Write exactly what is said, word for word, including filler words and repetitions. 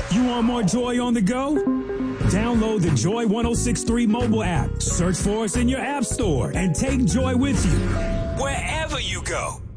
You want more Joy on the go? Download the Joy ten sixty-three mobile app. Search for us in your app store and take Joy with you wherever you go.